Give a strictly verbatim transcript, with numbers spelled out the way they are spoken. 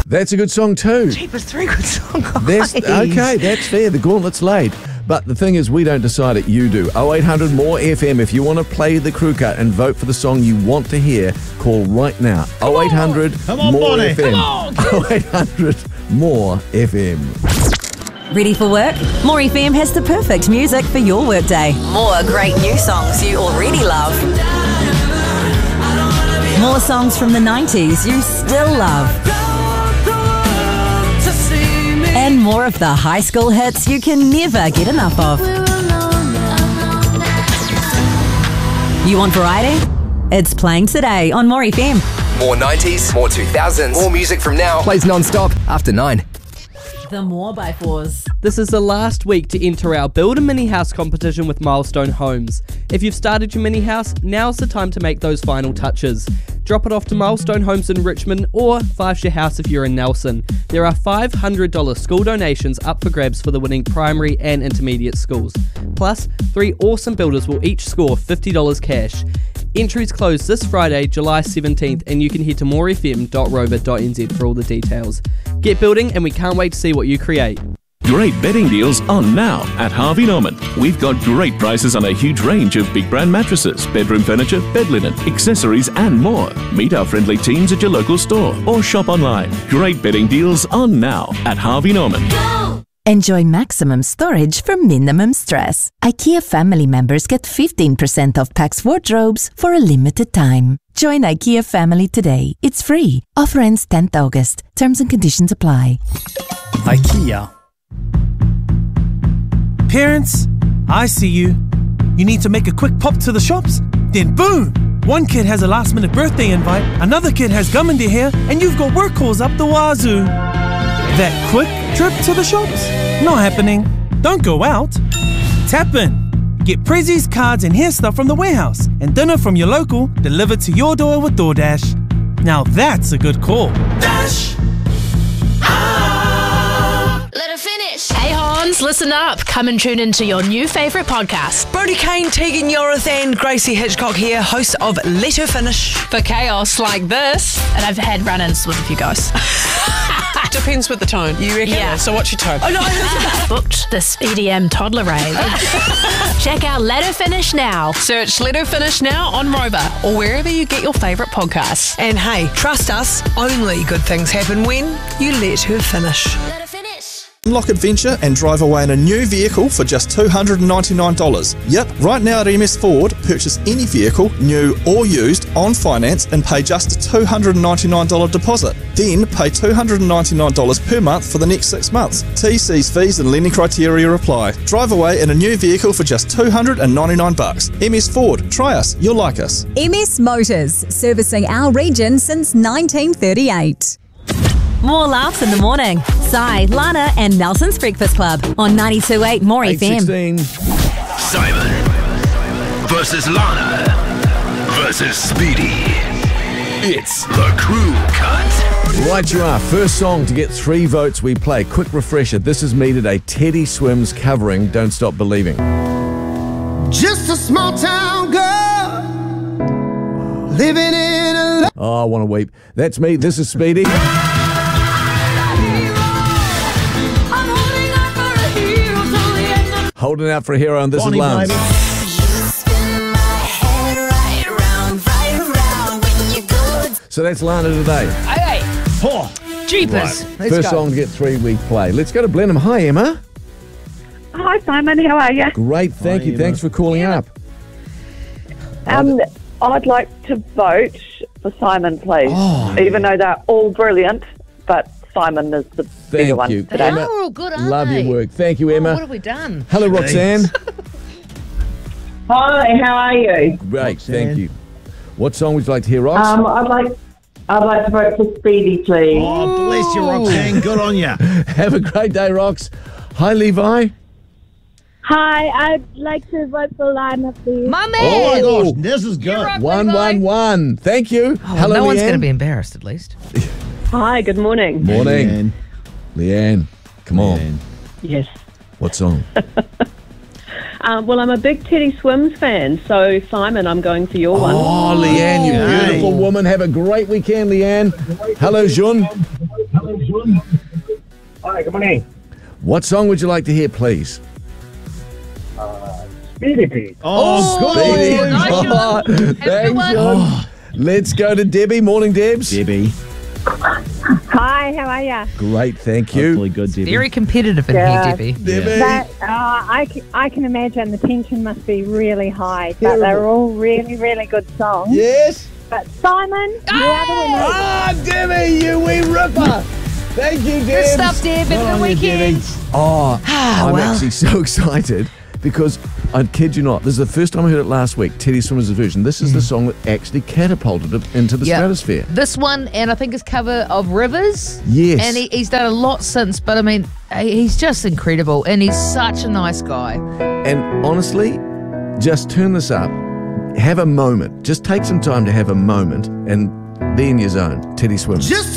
That's a good song too. Jeepers, three good songs. That's, okay, that's fair. The gauntlet's laid. But the thing is, we don't decide it, you do. oh eight hundred more F M. If you want to play the crew cut and vote for the song you want to hear, call right now. oh eight hundred Come on, more Bonnie. F M. Come on. oh eight hundred more F M. Ready for work? More F M has the perfect music for your workday. More great new songs you already love. More songs from the nineties you still love. And more of the high school hits you can never get enough of. You want variety? It's playing today on More F M. More nineties, more two thousands, more music from now. Plays non-stop after nine. The More by Fours. This is the last week to enter our Build a Mini House competition with Milestone Homes. If you've started your mini house, now's the time to make those final touches. Drop it off to Milestone Homes in Richmond or Five Share House if you're in Nelson. There are five hundred dollars school donations up for grabs for the winning primary and intermediate schools. Plus, three awesome builders will each score fifty dollars cash. Entries close this Friday, July seventeenth, and you can head to more f m dot rover dot n z for all the details. Get building, and we can't wait to see what you create. Great bedding deals on now at Harvey Norman. We've got great prices on a huge range of big brand mattresses, bedroom furniture, bed linen, accessories and more. Meet our friendly teams at your local store or shop online. Great bedding deals on now at Harvey Norman. Go! Enjoy maximum storage for minimum stress. IKEA family members get fifteen percent off Pax wardrobes for a limited time. Join IKEA family today. It's free. Offer ends tenth August. Terms and conditions apply. IKEA. Parents, I see you. You need to make a quick pop to the shops? Then boom! One kid has a last minute birthday invite, another kid has gum in their hair, and you've got work calls up the wazoo. That quick trip to the shops? Not happening. Don't go out. Tap in. Get prezzies, cards, and hair stuff from the warehouse, and dinner from your local delivered to your door with DoorDash. Now that's a good call. Dash! Let her finish. Hey Hans, listen up. Come and tune into your new favourite podcast. Brodie Kane, Tegan Yorathan, Gracie Hitchcock here, hosts of Let Her Finish. For chaos like this. And I've had run-ins with a few guys. Depends with the tone. You reckon? Yeah. So what's your tone? Oh, no. Booked this E D M toddler rave. Check out Let Her Finish now. Search Let Her Finish now on Rover or wherever you get your favourite podcasts. And hey, trust us, only good things happen when you let her finish. Let her finish. Unlock adventure and drive away in a new vehicle for just two hundred ninety-nine dollars. Yep, right now at M S Ford, purchase any vehicle, new or used, on finance and pay just a two hundred ninety-nine dollars deposit. Then pay two hundred ninety-nine dollars per month for the next six months. T Cs, fees and lending criteria apply. Drive away in a new vehicle for just two hundred ninety-nine dollars. M S Ford, try us, you'll like us. M S Motors, servicing our region since nineteen thirty-eight. More laughs in the morning. Sai, Lana and Nelson's Breakfast Club on ninety-two point eight More F M. Simon versus Lana versus Speedy. It's the Crew Cut. Right you are. First song to get three votes we play. Quick refresher. This is meted a Teddy Swims covering Don't Stop Believing. Just a small town girl living in a... Oh, I want to weep. That's me. This is Speedy. Holding out for a hero, and this Bonnie, is Lance. baby. So that's Lana today. Hey, Oh, jeepers. Right. First song to get three we play. Let's go to Blenheim. Hi, Emma. Hi, Simon. How are you? Great, thank Hi, you. Emma. Thanks for calling up. Um, I'd like to vote for Simon, please. Oh, Even though they're all brilliant, but Simon is the bigger Thank one you. today. Emma, They're all good, aren't love they? your work. Thank you, Oh, Emma. what have we done? Hello, Roxanne. Hi, how are you? Great, Roxanne. thank you. What song would you like to hear, Rox? Um, I'd like, I'd like to vote for Speedy, please. Oh, bless you, Roxanne. Good on you. Have a great day, Rox. Hi, Levi. Hi, I'd like to vote for Lana, please. My man. Oh, my gosh, this is good. You're One, Levi. one, one. Thank you. Oh, Hello, no one's Leanne. going to be embarrassed, at least. Hi, good morning. Morning. Leanne. Leanne, come on. Leanne. Yes. What song? Um, well, I'm a big Teddy Swims fan, so Simon, I'm going for your one. Oh, Leanne, you Yay. beautiful woman. Have a great weekend, Leanne. Hello, Jun. Hi, good morning. What song would you like to hear, please? Uh, Speedy Pete. Oh, Speedy. Oh, thanks, Sean. Let's go to Debbie. Morning, Debs. Debbie. Hi, how are you? Great, thank you. Hopefully good, Debbie. Very competitive in Good. here, Debbie. Debbie. That, uh, I, c- I can imagine the tension must be really high, but Terrible. they're all really, really good songs. Yes. But Simon, you are the winner. Ah, Debbie, you wee ripper. Thank you, Debs. Good stuff, Deb. Have a good weekend. Oh, Ah, I'm well. actually so excited because I kid you not, this is the first time I heard it last week, Teddy Swimmers' version. This is the song that actually catapulted it into the Yeah. stratosphere. This one, and I think his cover of Rivers. Yes. And he, he's done a lot since, but I mean, he- he's just incredible, and he's such a nice guy. And honestly, just turn this up, have a moment. Just take some time to have a moment and be in your zone. Teddy Swimmers. Just